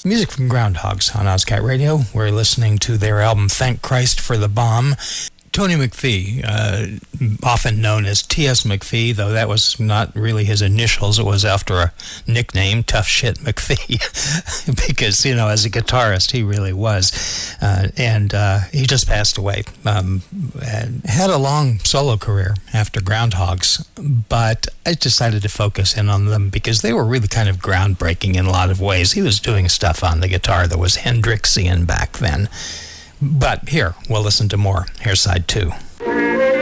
Music from Groundhogs on Ozcat Radio. We're listening to their album Thank Christ for the Bomb. Tony McPhee, often known as T.S. McPhee, though that was not really his initials. It was after a nickname, Tough Shit McPhee, because, as a guitarist, he really was. And he just passed away. Had a long solo career after Groundhogs, but I decided to focus in on them because they were really kind of groundbreaking in a lot of ways. He was doing stuff on the guitar that was Hendrixian back then. But here, we'll listen to more. Here's side 2.